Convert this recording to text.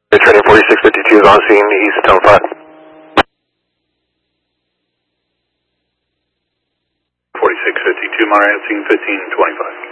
Training 4652 is on scene, East Town 5. 4652, Monterey, scene 1525.